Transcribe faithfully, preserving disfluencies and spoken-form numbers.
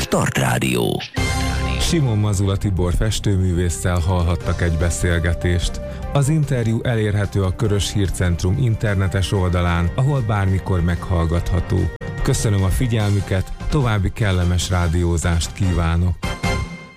Start Rádió. Simon Mazula Tibor festőművésszel hallhattak egy beszélgetést. Az interjú elérhető a Körös Hírcentrum internetes oldalán, ahol bármikor meghallgatható. Köszönöm a figyelmüket, további kellemes rádiózást kívánok!